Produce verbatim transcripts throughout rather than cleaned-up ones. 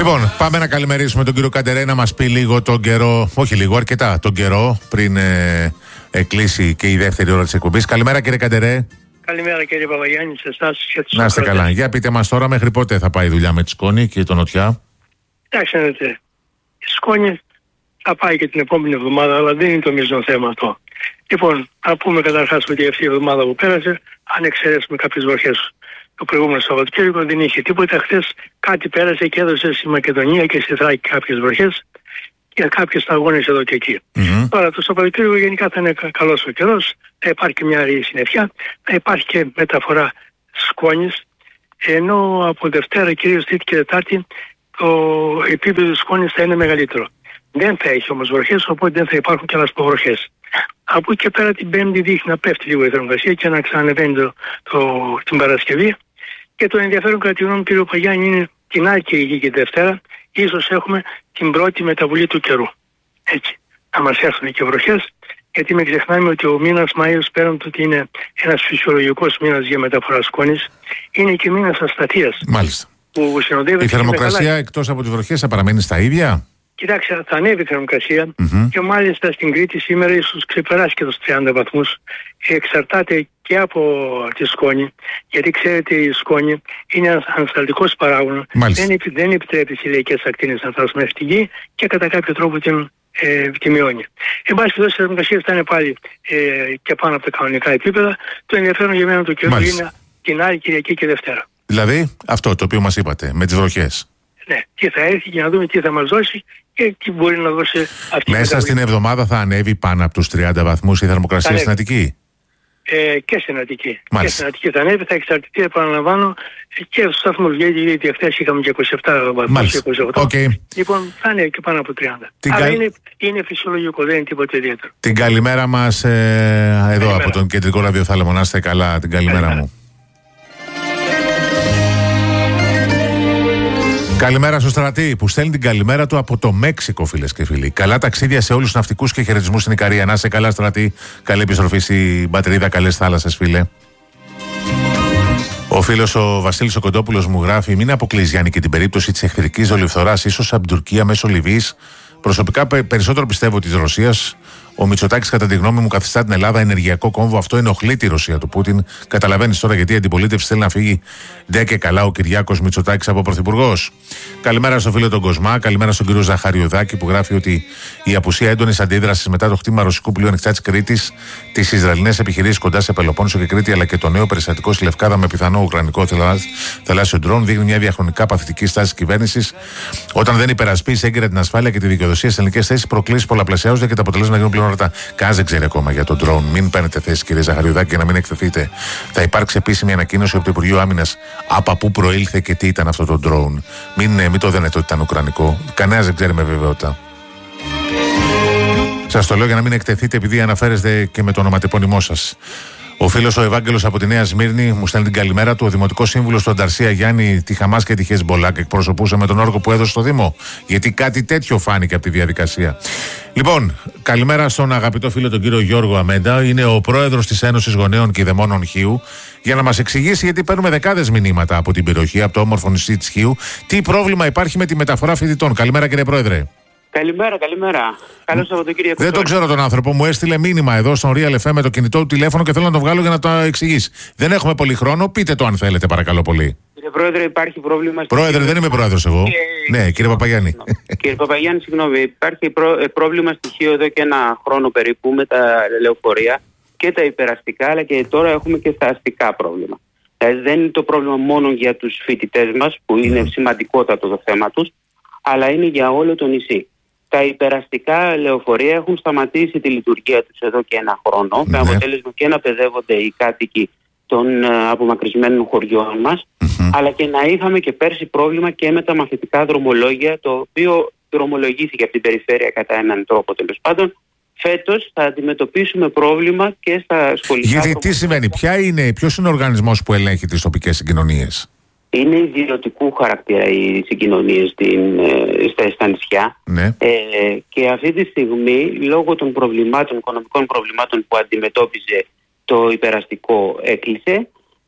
Λοιπόν, πάμε να καλημερίσουμε τον κύριο Καντερέ να μας πει λίγο τον καιρό, όχι λίγο, αρκετά τον καιρό πριν ε, ε, κλείσει και η δεύτερη ώρα της εκπομπής. Καλημέρα κύριε Καντερέ. Καλημέρα κύριε Παπαγιάννη, σε εσάς και τους να είστε καλά. Για πείτε μας τώρα μέχρι πότε θα πάει η δουλειά με τη Σκόνη και τον Νοτιά. Εντάξει, η Σκόνη θα πάει και την επόμενη εβδομάδα, αλλά δεν είναι το μείζον θέμα αυτό. Λοιπόν, να πούμε καταρχάς ότι αυτή η εβδομάδα που πέρασε, αν εξαιρέσουμε κάποιες βροχές το προηγούμενο Σαββατοκύριακο, δεν είχε τίποτα. Χθες κάτι πέρασε και έδωσε στη Μακεδονία και στη Θράκη κάποιες βροχές και κάποιες σταγόνες εδώ και εκεί. Mm-hmm. Τώρα το Σαββατοκύριακο γενικά θα είναι καλός ο καιρός, θα υπάρχει και μια αργή συννεφιά, θα υπάρχει και μεταφορά Σκόνης, ενώ από Δευτέρα, κυρίως Τρίτη και Τετάρτη, το επίπεδο της Σκόνης θα είναι μεγαλύτερο. Δεν θα έχει όμως βροχές, οπότε δεν θα υπάρχουν και λασποβροχές. Από εκεί και πέρα την Πέμπτη δείχνει να πέφτει λίγο η θερμοκρασία και να ξανανεβαίνει το, το, την Παρασκευή. Και το ενδιαφέρον κατά τη γνώμη μου, κύριο Παγιάννη, είναι την άλλη Κυριακή και Δευτέρα. Ίσως έχουμε την πρώτη μεταβολή του καιρού. Έτσι. Να μας έρθουν και βροχές, γιατί μην ξεχνάμε ότι ο μήνας Μάιος, πέραν του ότι είναι ένας φυσιολογικός μήνας για μεταφορά σκόνης, είναι και μήνας ασταθείας. Μάλιστα. Που η θερμοκρασία εκτός από τις βροχές θα παραμένει στα ίδια. Κοιτάξτε, θα ανέβει η θερμοκρασία mm-hmm. και μάλιστα στην Κρήτη σήμερα ίσως ξεπεράσει και τους τριάντα βαθμούς. Εξαρτάται και από τη σκόνη, γιατί ξέρετε η σκόνη είναι ένας ανασταλτικός παράγων. Δεν, δεν επιτρέπει τις ηλιακές ακτίνες να φτάσουν μέχρι τη γη και κατά κάποιο τρόπο την, ε, τη μειώνει. Εν πάση περιπτώσει, η θερμοκρασία θα είναι πάλι ε, και πάνω από τα κανονικά επίπεδα. Το ενδιαφέρον για μένα το καιρό είναι την άλλη Κυριακή και Δευτέρα. Δηλαδή αυτό το οποίο μας είπατε, με τις βροχές. Ναι, τι θα έρθει και να δούμε τι θα μας δώσει και τι μπορεί να δώσει αυτή. Μέσα στην εβδομάδα θα ανέβει πάνω από τους τριάντα βαθμούς η θερμοκρασία στην Αττική. Ε, και στην Αττική. Και στην Αττική θα ανέβει, θα εξαρτηθεί, επαναλαμβάνω, και στους σταθμούς, γιατί χθες είχαμε και είκοσι επτά βαθμούς και είκοσι οκτώ. Okay. Λοιπόν, θα ανέβει και πάνω από τριάντα. Την Αλλά κα... είναι, είναι φυσιολογικό, δεν είναι τίποτα ιδιαίτερο. Την καλημέρα μας ε, εδώ καλημέρα. Από τον Κεντρικό Ραδιοθάλαμο. Να είστε καλά, την καλημέρα, καλημέρα. μου. Καλημέρα στο Στρατή που στέλνει την καλημέρα του από το Μέξικο, φίλες και φίλοι. Καλά ταξίδια σε όλους τους ναυτικούς και χαιρετισμούς στην Ικαρία. Να είσαι καλά, Στρατή. Καλή επιστροφή στην πατρίδα. Καλές θάλασσες, φίλε. Ο φίλος ο Βασίλης ο Κοντόπουλος μου γράφει: μην αποκλείς, Γιάννη, και την περίπτωση της εχθρικής δολιοφθοράς, ίσως από την Τουρκία μέσω Λιβύης. Προσωπικά περισσότερο πιστεύω της Ρωσίας. Ο Μητσοτάκης, κατά τη γνώμη μου, καθιστά την Ελλάδα ενεργειακό κόμβο. Αυτό ενοχλεί τη Ρωσία του Πούτιν. Καταλαβαίνεις τώρα γιατί η αντιπολίτευση θέλει να φύγει ντε και καλά ο Κυριάκος Μητσοτάκης από πρωθυπουργός. Καλημέρα στο φίλο τον Κοσμά. Καλημέρα στον κύριο Ζαχαριουδάκη που γράφει ότι η απουσία έντονης αντίδρασης μετά το χτύπημα ρωσικού πλοίου ανοιχτά της Κρήτης, τις Ισραηλινές επιχειρήσεις κοντά σε Πελοπόννησο και Κρήτη, αλλά και το νέο περιστατικό στη Λευκάδα με πιθανό ουκρανικό θαλάσσιο ντρόν δείχνει μια διαχρονικά παθητική στάση της κυβέρνησης. Όταν δεν υπερασπίσει έγκαιρα την ασφάλεια και τη δικαιοδοσία στις ελληνικές θέσεις, προκλήσεις πολλαπλασιάζονται και τα αποτελέσματα γίνουν πλέον ορατά. Κανένας δεν ξέρει ακόμα για τον ντρόν. Μην παίρνετε θέση, κύριε Ζαχαριουδάκη, και να μην εκθεθείτε. Θα υπάρξει επίσημη ανακοίνωση από το Υπουργείο Άμυνας από πού προήλθε και τι ήταν αυτό το ντρόν. Μην, μην το δένετε ότι ήταν ουκρανικό. Κανένας δεν ξέρει με βεβαιότητα. Σας το λέω για να μην εκτεθείτε, επειδή αναφέρεστε και με το ονοματεπώνυμό σας. Ο φίλος ο Ευάγγελος από τη Νέα Σμύρνη μου στέλνει την καλημέρα του. Ο Δημοτικός Σύμβουλος του Ανταρσία Γιάννη, τη Χαμάς και τη Χεσμπολάκ εκπροσωπούσε με τον όργο που έδωσε στο Δήμο. Γιατί κάτι τέτοιο φάνηκε από τη διαδικασία. Λοιπόν, καλημέρα στον αγαπητό φίλο τον κύριο Γιώργο Αμέντα. Είναι ο πρόεδρος της Ένωσης Γονέων και Δαιμόνων Χίου. Για να μας εξηγήσει, γιατί παίρνουμε δεκάδες μηνύματα από την περιοχή, από το όμορφο νησί της Χίου, τι πρόβλημα υπάρχει με τη μεταφορά φοιτητών. Καλημέρα, κύριε Πρόεδρε. Καλημέρα, καλημέρα. Καλό Σαββατοκύριακο. Δεν τον ξέρω τον άνθρωπο. Μου έστειλε μήνυμα εδώ στον Real εφ εμ με το κινητό του τηλέφωνο και θέλω να το βγάλω για να το εξηγήσει. Δεν έχουμε πολύ χρόνο. Πείτε το αν θέλετε, παρακαλώ πολύ. Κύριε Πρόεδρε, υπάρχει πρόβλημα. Πρόεδρε, δεν είμαι πρόεδρος εγώ. Και... Ναι, κύριε Παπαγιάννη. Κύριε Παπαγιάννη, συγγνώμη. Υπάρχει προ... πρόβλημα στοιχείο εδώ και ένα χρόνο περίπου με τα λεωφορεία και τα υπεραστικά, αλλά και τώρα έχουμε και στα αστικά πρόβλημα. Δηλαδή δεν είναι το πρόβλημα μόνο για τους φοιτητές μας, που είναι mm. σημαντικότατο το θέμα τους, αλλά είναι για όλο το νησί. Τα υπεραστικά λεωφορεία έχουν σταματήσει τη λειτουργία τους εδώ και ένα χρόνο, με αποτέλεσμα και να παιδεύονται οι κάτοικοι των uh, απομακρυσμένων χωριών μας, mm-hmm. αλλά και να είχαμε και πέρσι πρόβλημα και με τα μαθητικά δρομολόγια, το οποίο δρομολογήθηκε από την περιφέρεια κατά έναν τρόπο τέλος πάντων. Φέτος θα αντιμετωπίσουμε πρόβλημα και στα σχολικά. Γιατί τι σημαίνει, ποια είναι, ποιος είναι ο οργανισμός που ελέγχει τις τοπικές συγκοινωνίες? Είναι ιδιωτικού χαρακτήρα οι συγκοινωνίες στην, στα, στα νησιά. Ναι. Ε, και αυτή τη στιγμή, λόγω των προβλημάτων, οικονομικών προβλημάτων που αντιμετώπιζε το υπεραστικό, έκλεισε.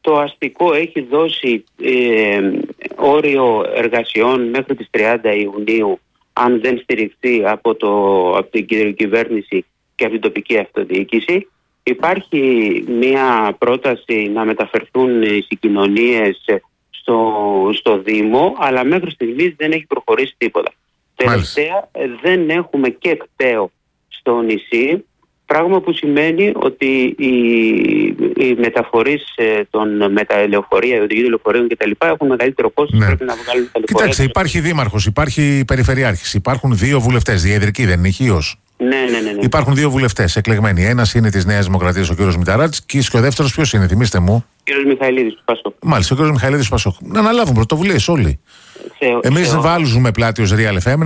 το αστικό έχει δώσει ε, όριο εργασιών μέχρι τις τριάντα Ιουνίου, αν δεν στηριχθεί από, το, από την κυβέρνηση και από την τοπική αυτοδιοίκηση. Υπάρχει μια πρόταση να μεταφερθούν οι συγκοινωνίες στο, στο Δήμο, αλλά μέχρι στιγμής δεν έχει προχωρήσει τίποτα. Τελευταία, δεν έχουμε και κταίο στο νησί, πράγμα που σημαίνει ότι οι, οι μεταφορείς των μεταλεωφορείων, οδηγοί λεωφορείων κτλ. Έχουν μεγαλύτερο κόστος, ναι. Πρέπει να βγάλουν τα λεωφορεία. Κοιτάξτε, υπάρχει δήμαρχος, υπάρχει περιφερειάρχης, υπάρχουν δύο βουλευτές, διεδρικοί δεν είναι ηχείος. Ναι, ναι, ναι, ναι. Υπάρχουν δύο βουλευτές εκλεγμένοι. Ένας είναι της Νέας Δημοκρατίας, ο κ. Μηταράτης, και ο δεύτερος ποιος είναι, θυμίστε μου. Ο κ. Μιχαηλίδης του Πασόκ. Μάλιστα, ο κ. Μιχαηλίδης του Πασόκ. Να αναλάβουν πρωτοβουλίες όλοι. Εμείς βάλουμε πλάτη ως Real εφ εμ.